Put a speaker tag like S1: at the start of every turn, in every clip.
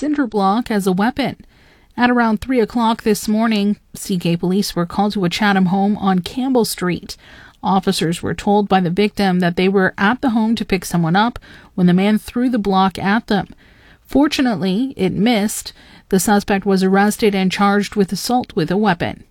S1: cinder block as a weapon. At around 3 o'clock this morning, CK police were called to a Chatham home on Campbell Street. Officers were told by the victim that they were at the home to pick someone up when the man threw the block at them. Fortunately, it missed. The suspect was arrested and charged with assault with a weapon.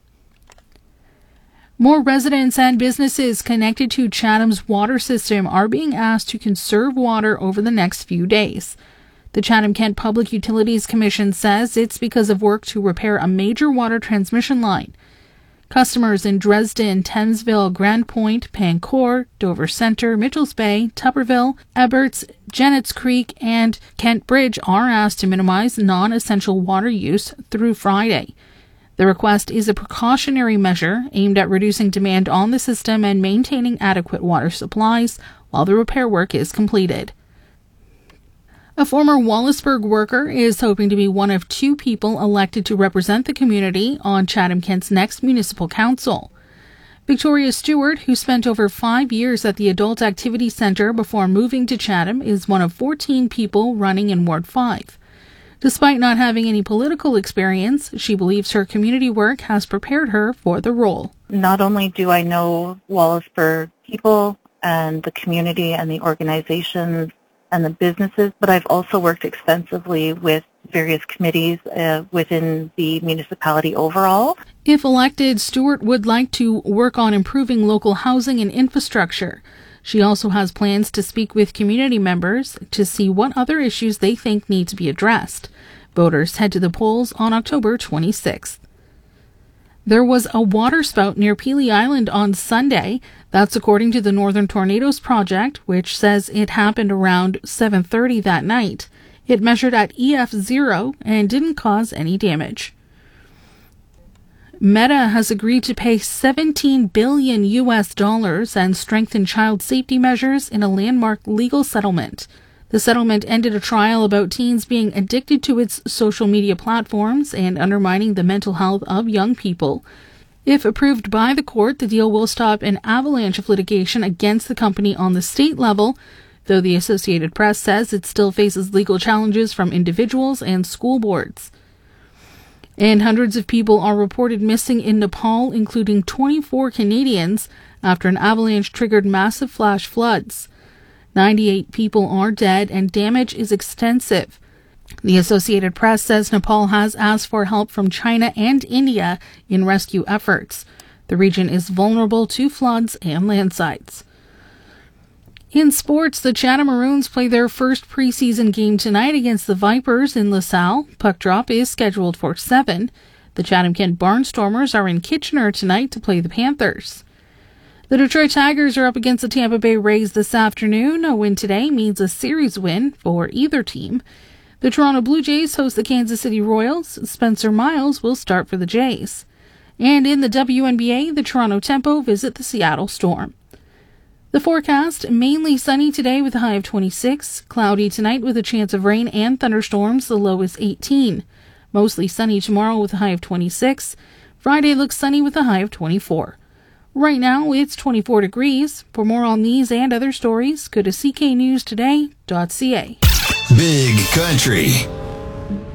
S1: More residents and businesses connected to Chatham's water system are being asked to conserve water over the next few days. The Chatham-Kent Public Utilities Commission says it's because of work to repair a major water transmission line. Customers in Dresden, Thamesville, Grand Point, Pancourt, Dover Centre, Mitchells Bay, Tupperville, Eberts, Janet's Creek, and Kent Bridge are asked to minimize non-essential water use through Friday. The request is a precautionary measure aimed at reducing demand on the system and maintaining adequate water supplies while the repair work is completed. A former Wallaceburg worker is hoping to be one of 2 people elected to represent the community on Chatham-Kent's next municipal council. Victoria Stewart, who spent over 5 years at the Adult Activity Centre before moving to Chatham, is one of 14 people running in Ward 5. Despite not having any political experience, she believes her community work has prepared her for the role.
S2: Not only do I know Wallaceburg people and the community and the organizations and the businesses, but I've also worked extensively with various committees within the municipality overall.
S1: If elected, Stewart would like to work on improving local housing and infrastructure. She also has plans to speak with community members to see what other issues they think need to be addressed. Voters head to the polls on October 26th. There was a water spout near Pelee Island on Sunday. That's according to the Northern Tornadoes Project, which says it happened around 7:30 that night. It measured at EF0 and didn't cause any damage. Meta has agreed to pay $17 billion and strengthen child safety measures in a landmark legal settlement. The settlement ended a trial about teens being addicted to its social media platforms and undermining the mental health of young people. If approved by the court, the deal will stop an avalanche of litigation against the company on the state level, though the Associated Press says it still faces legal challenges from individuals and school boards. And hundreds of people are reported missing in Nepal, including 24 Canadians, after an avalanche triggered massive flash floods. 98 people are dead and damage is extensive. The Associated Press says Nepal has asked for help from China and India in rescue efforts. The region is vulnerable to floods and landslides. In sports, the Chatham Maroons play their first preseason game tonight against the Vipers in LaSalle. Puck drop is scheduled for 7. The Chatham-Kent Barnstormers are in Kitchener tonight to play the Panthers. The Detroit Tigers are up against the Tampa Bay Rays this afternoon. A win today means a series win for either team. The Toronto Blue Jays host the Kansas City Royals. Spencer Miles will start for the Jays. And in the WNBA, the Toronto Tempo visit the Seattle Storm. The forecast, mainly sunny today with a high of 26. Cloudy tonight with a chance of rain and thunderstorms. The low is 18. Mostly sunny tomorrow with a high of 26. Friday looks sunny with a high of 24. Right now, it's 24 degrees. For more on these and other stories, go to cknewstoday.ca.
S3: Big Country.